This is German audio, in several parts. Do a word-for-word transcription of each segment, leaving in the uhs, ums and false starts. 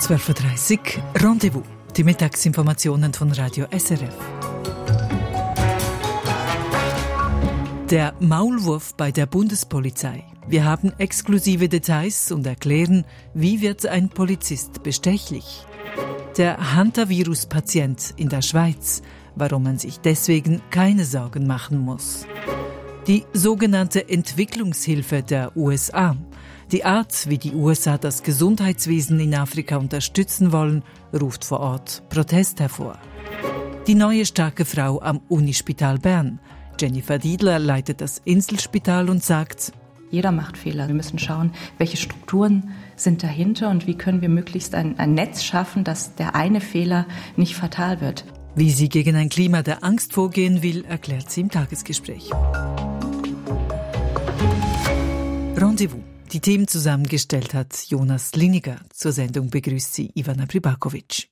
zwölf Uhr dreißig Rendezvous, die Mittagsinformationen von Radio S R F. Der Maulwurf bei der Bundespolizei. Wir haben exklusive Details und erklären, wie wird ein Polizist bestechlich. Der Hantavirus-Patient in der Schweiz, warum man sich deswegen keine Sorgen machen muss. Die sogenannte Entwicklungshilfe der U S A. Die Art, wie die U S A das Gesundheitswesen in Afrika unterstützen wollen, ruft vor Ort Protest hervor. Die neue starke Frau am Unispital Bern. Jennifer Diedler leitet das Inselspital und sagt: Jeder macht Fehler. Wir müssen schauen, welche Strukturen sind dahinter und wie können wir möglichst ein, ein Netz schaffen, dass der eine Fehler nicht fatal wird. Wie sie gegen ein Klima der Angst vorgehen will, erklärt sie im Tagesgespräch. Rendezvous. Die Themen zusammengestellt hat Jonas Liniger. Zur Sendung begrüßt sie Ivana Pribakovic.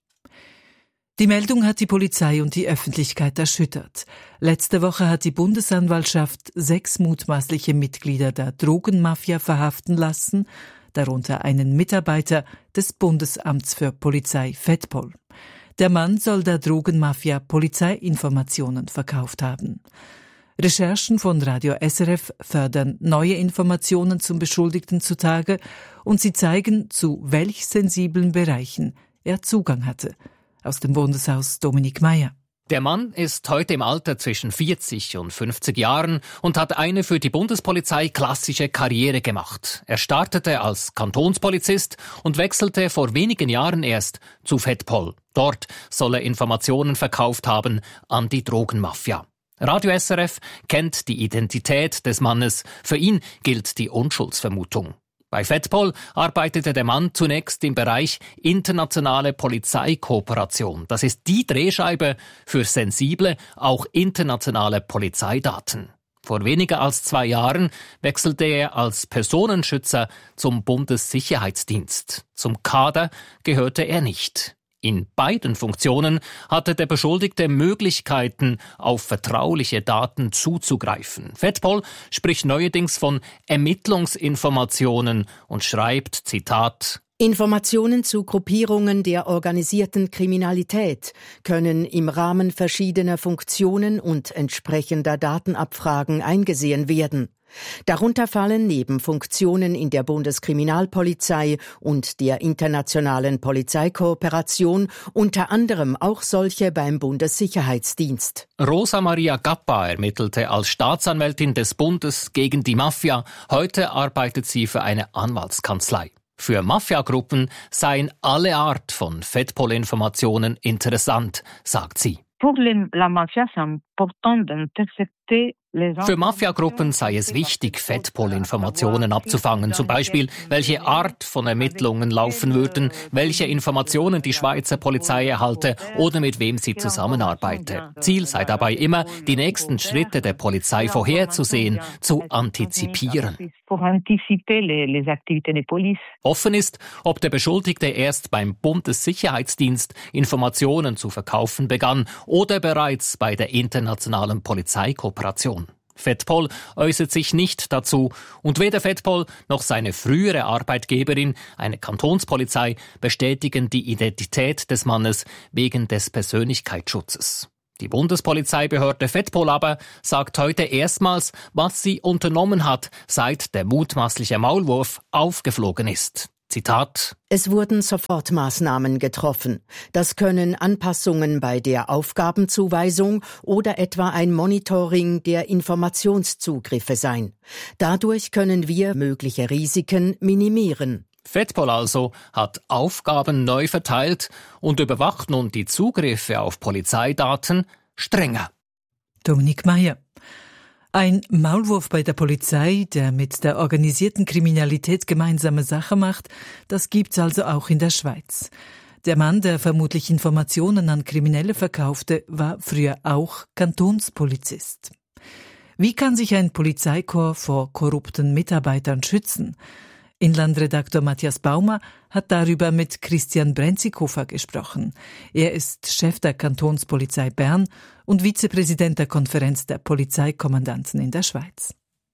Die Meldung hat die Polizei und die Öffentlichkeit erschüttert. Letzte Woche hat die Bundesanwaltschaft sechs mutmaßliche Mitglieder der Drogenmafia verhaften lassen, darunter einen Mitarbeiter des Bundesamts für Polizei Fedpol. Der Mann soll der Drogenmafia Polizeiinformationen verkauft haben. Recherchen von Radio S R F fördern neue Informationen zum Beschuldigten zutage und sie zeigen, zu welch sensiblen Bereichen er Zugang hatte. Aus dem Bundeshaus Dominik Meyer. Der Mann ist heute im Alter zwischen vierzig und fünfzig Jahren und hat eine für die Bundespolizei klassische Karriere gemacht. Er startete als Kantonspolizist und wechselte vor wenigen Jahren erst zu Fedpol. Dort soll er Informationen verkauft haben an die Drogenmafia. Radio S R F kennt die Identität des Mannes. Für ihn gilt die Unschuldsvermutung. Bei Fedpol arbeitete der Mann zunächst im Bereich internationale Polizeikooperation. Das ist die Drehscheibe für sensible, auch internationale Polizeidaten. Vor weniger als zwei Jahren wechselte er als Personenschützer zum Bundessicherheitsdienst. Zum Kader gehörte er nicht. In beiden Funktionen hatte der Beschuldigte Möglichkeiten, auf vertrauliche Daten zuzugreifen. Fedpol spricht neuerdings von Ermittlungsinformationen und schreibt, Zitat: Informationen zu Gruppierungen der organisierten Kriminalität können im Rahmen verschiedener Funktionen und entsprechender Datenabfragen eingesehen werden. Darunter fallen neben Funktionen in der Bundeskriminalpolizei und der internationalen Polizeikooperation unter anderem auch solche beim Bundessicherheitsdienst. Rosa Maria Gappa ermittelte als Staatsanwältin des Bundes gegen die Mafia. Heute arbeitet sie für eine Anwaltskanzlei. Für Mafiagruppen seien alle Art von Fedpol-Informationen interessant, sagt sie. Pour la mafia, c'est important d'intercepter. Für Mafiagruppen sei es wichtig, Fedpol-Informationen abzufangen, zum Beispiel, welche Art von Ermittlungen laufen würden, welche Informationen die Schweizer Polizei erhalte oder mit wem sie zusammenarbeite. Ziel sei dabei immer, die nächsten Schritte der Polizei vorherzusehen, zu antizipieren. Offen ist, ob der Beschuldigte erst beim Bundessicherheitsdienst Informationen zu verkaufen begann oder bereits bei der internationalen Polizeikooperation. Fedpol äußert sich nicht dazu und weder Fedpol noch seine frühere Arbeitgeberin, eine Kantonspolizei, bestätigen die Identität des Mannes wegen des Persönlichkeitsschutzes. Die Bundespolizeibehörde Fedpol aber sagt heute erstmals, was sie unternommen hat, seit der mutmaßliche Maulwurf aufgeflogen ist. Zitat: Es wurden Sofortmaßnahmen getroffen. Das können Anpassungen bei der Aufgabenzuweisung oder etwa ein Monitoring der Informationszugriffe sein. Dadurch können wir mögliche Risiken minimieren. Fedpol also hat Aufgaben neu verteilt und überwacht nun die Zugriffe auf Polizeidaten strenger. Dominik Meyer. Ein Maulwurf bei der Polizei, der mit der organisierten Kriminalität gemeinsame Sache macht, das gibt's also auch in der Schweiz. Der Mann, der vermutlich Informationen an Kriminelle verkaufte, war früher auch Kantonspolizist. Wie kann sich ein Polizeikorps vor korrupten Mitarbeitern schützen? Inlandredaktor Matthias Baumer hat darüber mit Christian Brenzikofer gesprochen. Er ist Chef der Kantonspolizei Bern und Vizepräsident der Konferenz der Polizeikommandanten in der Schweiz.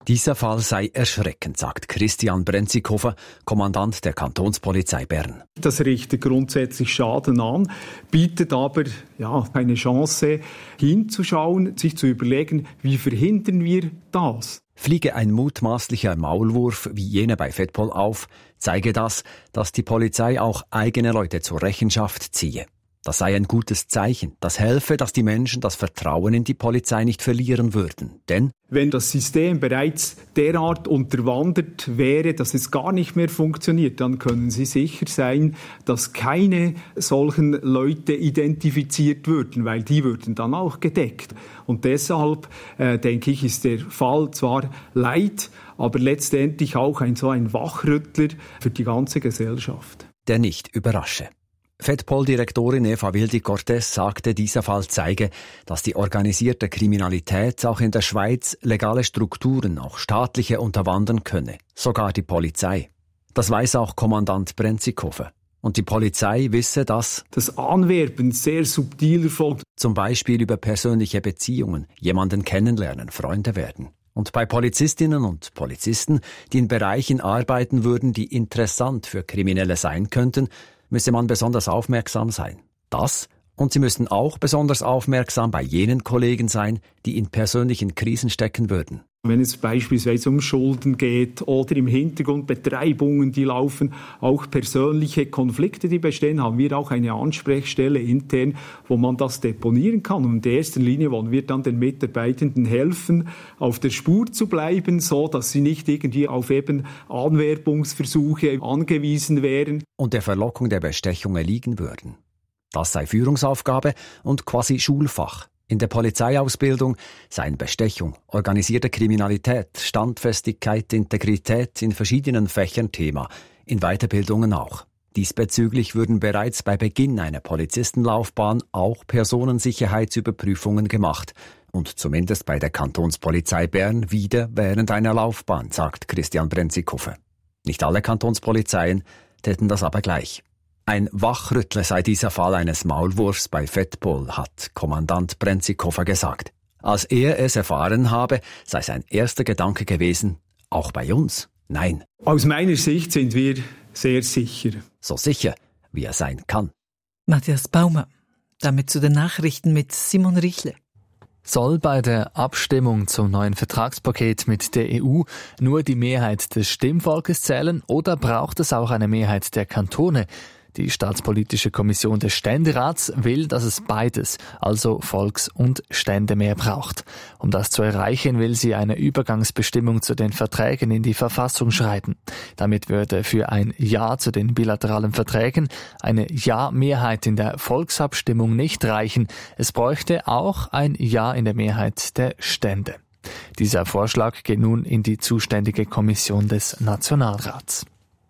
Dieser Fall sei erschreckend, sagt Christian Brenzikofer, Kommandant der Kantonspolizei Bern. Das richtet grundsätzlich Schaden an, bietet aber ja, eine Chance hinzuschauen, sich zu überlegen, wie verhindern wir das? Fliege ein mutmaßlicher Maulwurf wie jener bei Fettpol auf, zeige das, dass die Polizei auch eigene Leute zur Rechenschaft ziehe. Das sei ein gutes Zeichen. Das helfe, dass die Menschen das Vertrauen in die Polizei nicht verlieren würden. Denn wenn das System bereits derart unterwandert wäre, dass es gar nicht mehr funktioniert, dann können Sie sicher sein, dass keine solchen Leute identifiziert würden, weil die würden dann auch gedeckt. Und deshalb, äh, denke ich, ist der Fall zwar Leid, aber letztendlich auch ein so ein Wachrüttler für die ganze Gesellschaft. Der nicht überrasche. Fettpol-Direktorin Eva Wildi-Cortés sagte, dieser Fall zeige, dass die organisierte Kriminalität auch in der Schweiz legale Strukturen, auch staatliche, unterwandern könne. Sogar die Polizei. Das weiß auch Kommandant Brenzikofer. Und die Polizei wisse, dass das Anwerben sehr subtil erfolgt. Zum Beispiel über persönliche Beziehungen, jemanden kennenlernen, Freunde werden. Und bei Polizistinnen und Polizisten, die in Bereichen arbeiten würden, die interessant für Kriminelle sein könnten, müsse man besonders aufmerksam sein. Das, und sie müssten auch besonders aufmerksam bei jenen Kollegen sein, die in persönlichen Krisen stecken würden. Wenn es beispielsweise um Schulden geht oder im Hintergrund Betreibungen, die laufen, auch persönliche Konflikte, die bestehen, haben wir auch eine Ansprechstelle intern, wo man das deponieren kann. Und in erster Linie wollen wir dann den Mitarbeitenden helfen, auf der Spur zu bleiben, so dass sie nicht irgendwie auf eben Anwerbungsversuche angewiesen wären. Und der Verlockung der Bestechung erliegen würden. Das sei Führungsaufgabe und quasi Schulfach. In der Polizeiausbildung seien Bestechung, organisierte Kriminalität, Standfestigkeit, Integrität in verschiedenen Fächern Thema, in Weiterbildungen auch. Diesbezüglich würden bereits bei Beginn einer Polizistenlaufbahn auch Personensicherheitsüberprüfungen gemacht. Und zumindest bei der Kantonspolizei Bern wieder während einer Laufbahn, sagt Christian Brenzikofer. Nicht alle Kantonspolizeien täten das aber gleich. Ein Wachrüttler sei dieser Fall eines Maulwurfs bei Fettpol, hat Kommandant Brenzikofer gesagt. Als er es erfahren habe, sei sein erster Gedanke gewesen, auch bei uns? Nein. Aus meiner Sicht sind wir sehr sicher. So sicher, wie er sein kann. Matthias Baumer. Damit zu den Nachrichten mit Simon Richle. Soll bei der Abstimmung zum neuen Vertragspaket mit der E U nur die Mehrheit des Stimmvolkes zählen oder braucht es auch eine Mehrheit der Kantone? Die Staatspolitische Kommission des Ständerats will, dass es beides, also Volks- und Ständemehr braucht. Um das zu erreichen, will sie eine Übergangsbestimmung zu den Verträgen in die Verfassung schreiben. Damit würde für ein Ja zu den bilateralen Verträgen eine Ja-Mehrheit in der Volksabstimmung nicht reichen. Es bräuchte auch ein Ja in der Mehrheit der Stände. Dieser Vorschlag geht nun in die zuständige Kommission des Nationalrats.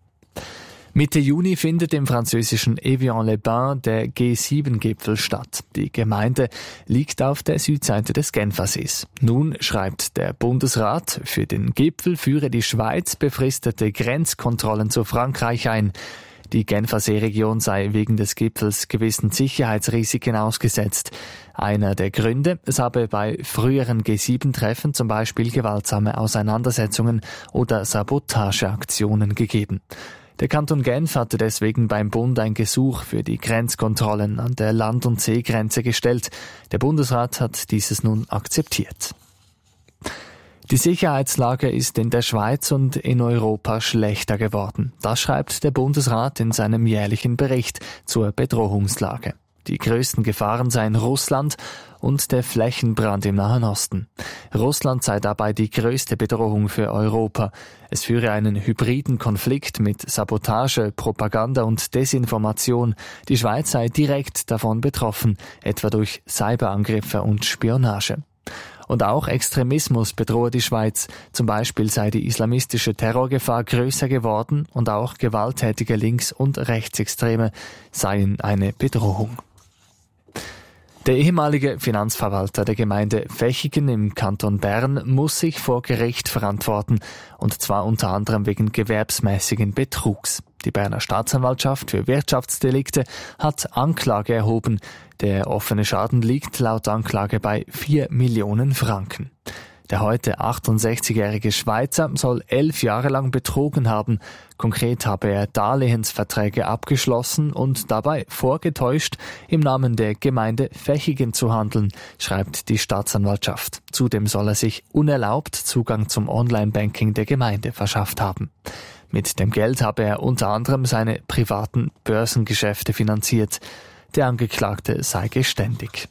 Mitte Juni findet im französischen Evian-les-Bains der G sieben Gipfel statt. Die Gemeinde liegt auf der Südseite des Genfersees. Nun schreibt der Bundesrat, für den Gipfel führe die Schweiz befristete Grenzkontrollen zu Frankreich ein. Die Genfersee-Region sei wegen des Gipfels gewissen Sicherheitsrisiken ausgesetzt. Einer der Gründe, es habe bei früheren G sieben Treffen zum Beispiel gewaltsame Auseinandersetzungen oder Sabotageaktionen gegeben. Der Kanton Genf hatte deswegen beim Bund ein Gesuch für die Grenzkontrollen an der Land- und Seegrenze gestellt. Der Bundesrat hat dieses nun akzeptiert. Die Sicherheitslage ist in der Schweiz und in Europa schlechter geworden. Das schreibt der Bundesrat in seinem jährlichen Bericht zur Bedrohungslage. Die größten Gefahren seien Russland und der Flächenbrand im Nahen Osten. Russland sei dabei die größte Bedrohung für Europa. Es führe einen hybriden Konflikt mit Sabotage, Propaganda und Desinformation. Die Schweiz sei direkt davon betroffen, etwa durch Cyberangriffe und Spionage. Und auch Extremismus bedrohe die Schweiz. Zum Beispiel sei die islamistische Terrorgefahr größer geworden und auch gewalttätige Links- und Rechtsextreme seien eine Bedrohung. Der ehemalige Finanzverwalter der Gemeinde Vechigen im Kanton Bern muss sich vor Gericht verantworten, und zwar unter anderem wegen gewerbsmäßigen Betrugs. Die Berner Staatsanwaltschaft für Wirtschaftsdelikte hat Anklage erhoben. Der offene Schaden liegt laut Anklage bei vier Millionen Franken. Der heute achtundsechzigjährige Schweizer soll elf Jahre lang betrogen haben. Konkret habe er Darlehensverträge abgeschlossen und dabei vorgetäuscht, im Namen der Gemeinde Vechigen zu handeln, schreibt die Staatsanwaltschaft. Zudem soll er sich unerlaubt Zugang zum Online-Banking der Gemeinde verschafft haben. Mit dem Geld habe er unter anderem seine privaten Börsengeschäfte finanziert. Der Angeklagte sei geständig.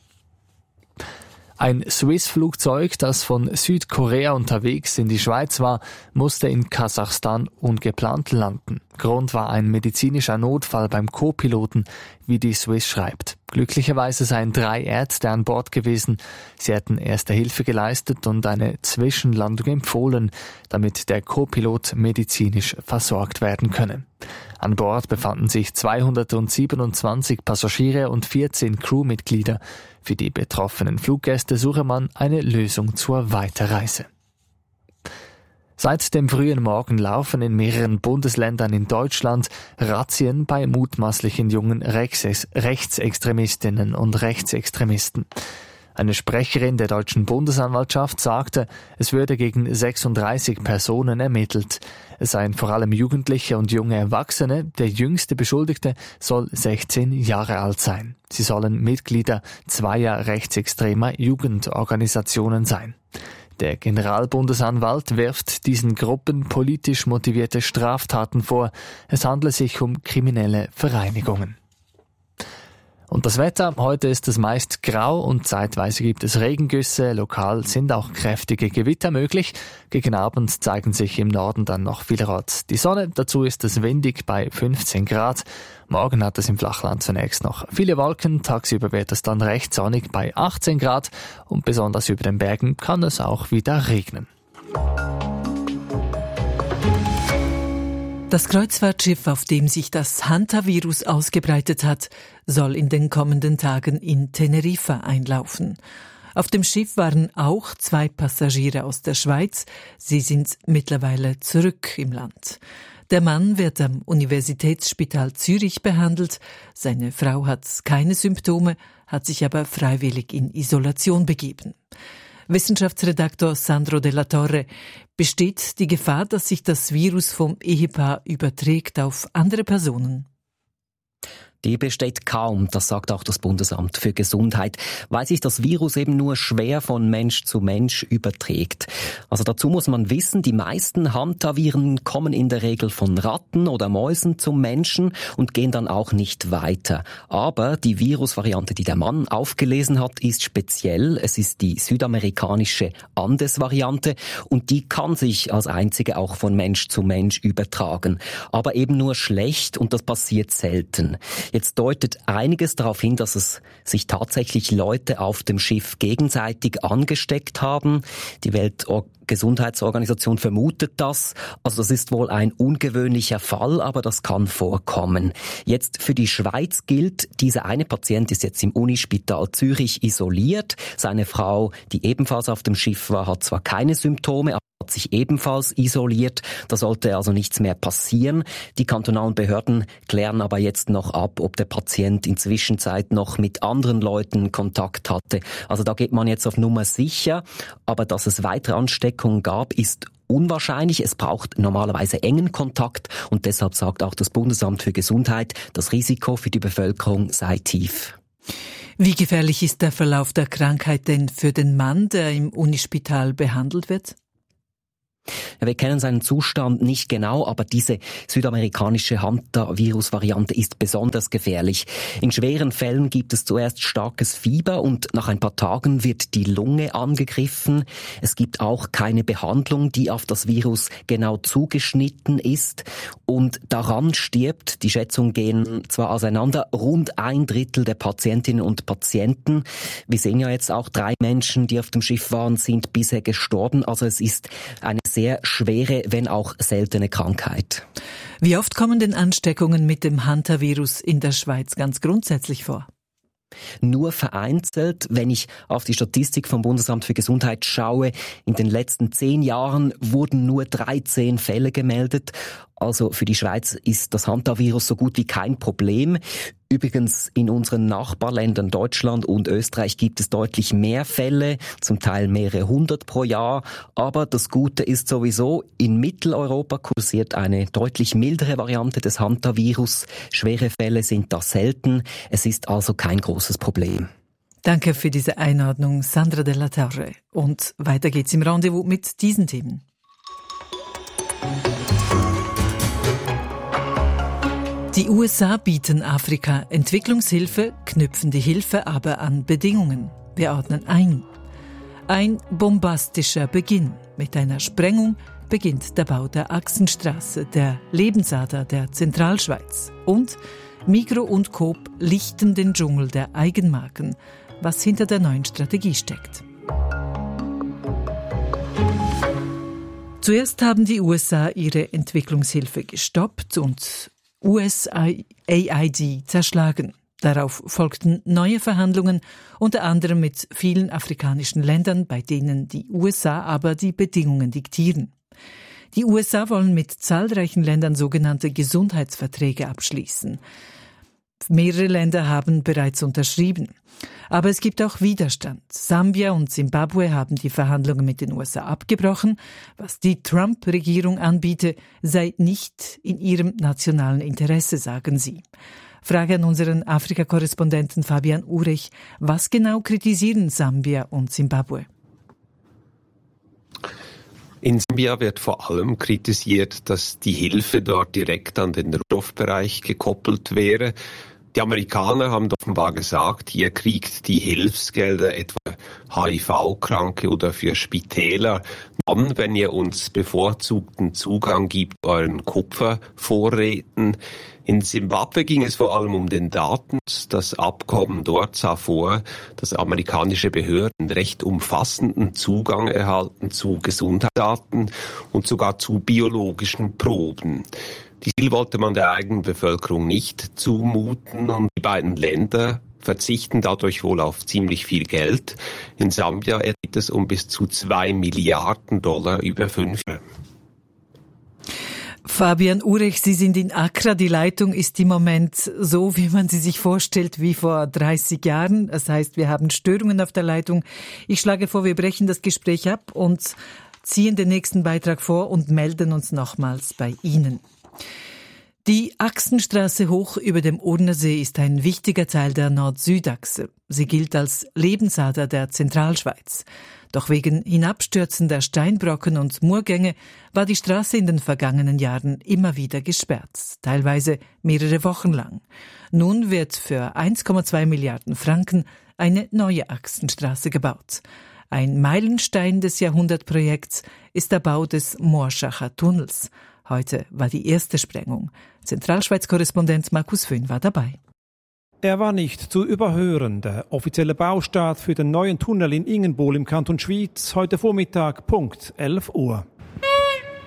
Ein Swiss-Flugzeug, das von Südkorea unterwegs in die Schweiz war, musste in Kasachstan ungeplant landen. Grund war ein medizinischer Notfall beim Co-Piloten, wie die Swiss schreibt. Glücklicherweise seien drei Ärzte an Bord gewesen. Sie hätten erste Hilfe geleistet und eine Zwischenlandung empfohlen, damit der Co-Pilot medizinisch versorgt werden könne. An Bord befanden sich zweihundertsiebenundzwanzig Passagiere und vierzehn Crewmitglieder. Für die betroffenen Fluggäste suche man eine Lösung zur Weiterreise. Seit dem frühen Morgen laufen in mehreren Bundesländern in Deutschland Razzien bei mutmaßlichen jungen Rechts- Rechtsextremistinnen und Rechtsextremisten. Eine Sprecherin der deutschen Bundesanwaltschaft sagte, es würde gegen sechsunddreißig Personen ermittelt. Es seien vor allem Jugendliche und junge Erwachsene. Der jüngste Beschuldigte soll sechzehn Jahre alt sein. Sie sollen Mitglieder zweier rechtsextremer Jugendorganisationen sein. Der Generalbundesanwalt wirft diesen Gruppen politisch motivierte Straftaten vor. Es handle sich um kriminelle Vereinigungen. Und das Wetter, heute ist es meist grau und zeitweise gibt es Regengüsse, lokal sind auch kräftige Gewitter möglich. Gegen Abend zeigen sich im Norden dann noch vielerorts die Sonne, dazu ist es windig bei fünfzehn Grad. Morgen hat es im Flachland zunächst noch viele Wolken, tagsüber wird es dann recht sonnig bei achtzehn Grad und besonders über den Bergen kann es auch wieder regnen. Das Kreuzfahrtschiff, auf dem sich das Hantavirus ausgebreitet hat, soll in den kommenden Tagen in Teneriffa einlaufen. Auf dem Schiff waren auch zwei Passagiere aus der Schweiz. Sie sind mittlerweile zurück im Land. Der Mann wird am Universitätsspital Zürich behandelt. Seine Frau hat keine Symptome, hat sich aber freiwillig in Isolation begeben. Wissenschaftsredaktor Sandro Della Torre, besteht die Gefahr, dass sich das Virus vom Ehepaar überträgt auf andere Personen? Die besteht kaum, das sagt auch das Bundesamt für Gesundheit, weil sich das Virus eben nur schwer von Mensch zu Mensch überträgt. Also dazu muss man wissen, die meisten Hantaviren kommen in der Regel von Ratten oder Mäusen zum Menschen und gehen dann auch nicht weiter. Aber die Virusvariante, die der Mann aufgelesen hat, ist speziell. Es ist die südamerikanische Andes-Variante und die kann sich als einzige auch von Mensch zu Mensch übertragen. Aber eben nur schlecht und das passiert selten. Jetzt deutet einiges darauf hin, dass es sich tatsächlich Leute auf dem Schiff gegenseitig angesteckt haben. Die Weltgesundheitsorganisation vermutet das. Also das ist wohl ein ungewöhnlicher Fall, aber das kann vorkommen. Jetzt für die Schweiz gilt, dieser eine Patient ist jetzt im Unispital Zürich isoliert. Seine Frau, die ebenfalls auf dem Schiff war, hat zwar keine Symptome, hat sich ebenfalls isoliert. Da sollte also nichts mehr passieren. Die kantonalen Behörden klären aber jetzt noch ab, ob der Patient in Zwischenzeit noch mit anderen Leuten Kontakt hatte. Also da geht man jetzt auf Nummer sicher. Aber dass es weitere Ansteckungen gab, ist unwahrscheinlich. Es braucht normalerweise engen Kontakt und deshalb sagt auch das Bundesamt für Gesundheit, das Risiko für die Bevölkerung sei tief. Wie gefährlich ist der Verlauf der Krankheit denn für den Mann, der im Unispital behandelt wird? Ja, wir kennen seinen Zustand nicht genau, aber diese südamerikanische Hantavirus-Variante ist besonders gefährlich. In schweren Fällen gibt es zuerst starkes Fieber und nach ein paar Tagen wird die Lunge angegriffen. Es gibt auch keine Behandlung, die auf das Virus genau zugeschnitten ist. Und daran stirbt, die Schätzungen gehen zwar auseinander, rund ein Drittel der Patientinnen und Patienten. Wir sehen ja jetzt auch, drei Menschen, die auf dem Schiff waren, sind bisher gestorben. Also es ist eine sehr schwere, wenn auch seltene Krankheit. Wie oft kommen denn Ansteckungen mit dem Hantavirus in der Schweiz ganz grundsätzlich vor? Nur vereinzelt. Wenn ich auf die Statistik vom Bundesamt für Gesundheit schaue, in den letzten zehn Jahren wurden nur dreizehn Fälle gemeldet. Also für die Schweiz ist das Hantavirus so gut wie kein Problem. Übrigens in unseren Nachbarländern Deutschland und Österreich gibt es deutlich mehr Fälle, zum Teil mehrere hundert pro Jahr. Aber das Gute ist sowieso, in Mitteleuropa kursiert eine deutlich mildere Variante des Hantavirus. Schwere Fälle sind da selten. Es ist also kein großes Problem. Danke für diese Einordnung, Sandra Della Torre. Und weiter geht's im Rendezvous mit diesen Themen. Die U S A bieten Afrika Entwicklungshilfe, knüpfen die Hilfe aber an Bedingungen. Wir ordnen ein. Ein bombastischer Beginn. Mit einer Sprengung beginnt der Bau der Achsenstraße, der Lebensader der Zentralschweiz. Und Migros und Coop lichten den Dschungel der Eigenmarken, was hinter der neuen Strategie steckt. Zuerst haben die U S A ihre Entwicklungshilfe gestoppt und U S A I D zerschlagen. Darauf folgten neue Verhandlungen, unter anderem mit vielen afrikanischen Ländern, bei denen die U S A aber die Bedingungen diktieren. Die U S A wollen mit zahlreichen Ländern sogenannte Gesundheitsverträge abschließen. Mehrere Länder haben bereits unterschrieben. Aber es gibt auch Widerstand. Sambia und Zimbabwe haben die Verhandlungen mit den U S A abgebrochen. Was die Trump-Regierung anbiete, sei nicht in ihrem nationalen Interesse, sagen sie. Frage an unseren Afrika-Korrespondenten Fabian Urech. Was genau kritisieren Sambia und Zimbabwe? In Sambia wird vor allem kritisiert, dass die Hilfe dort direkt an den Rohstoffbereich gekoppelt wäre. Die Amerikaner haben offenbar gesagt, ihr kriegt die Hilfsgelder etwa H I V-Kranke oder für Spitäler an, wenn ihr uns bevorzugten Zugang gibt euren Kupfervorräten. In Zimbabwe ging es vor allem um den Datenschutz. Das Abkommen dort sah vor, dass amerikanische Behörden recht umfassenden Zugang erhalten zu Gesundheitsdaten und sogar zu biologischen Proben. Die Ziel wollte man der eigenen Bevölkerung nicht zumuten und die beiden Länder verzichten dadurch wohl auf ziemlich viel Geld. In Sambia geht es um bis zu zwei Milliarden Dollar über fünf Jahre. Fabian Urech, Sie sind in Accra. Die Leitung ist im Moment so, wie man sie sich vorstellt, wie vor dreißig Jahren. Das heißt, wir haben Störungen auf der Leitung. Ich schlage vor, wir brechen das Gespräch ab und ziehen den nächsten Beitrag vor und melden uns nochmals bei Ihnen. Die Achsenstraße hoch über dem Urnersee ist ein wichtiger Teil der Nord-Süd-Achse. Sie gilt als Lebensader der Zentralschweiz. Doch wegen hinabstürzender Steinbrocken und Murgänge war die Straße in den vergangenen Jahren immer wieder gesperrt, teilweise mehrere Wochen lang. Nun wird für eins Komma zwei Milliarden Franken eine neue Achsenstraße gebaut. Ein Meilenstein des Jahrhundertprojekts ist der Bau des Moorschacher Tunnels. Heute war die erste Sprengung. Zentralschweiz-Korrespondent Markus Föhn war dabei. Er war nicht zu überhören, der offizielle Baustart für den neuen Tunnel in Ingenbohl im Kanton Schwyz, heute Vormittag, Punkt elf Uhr.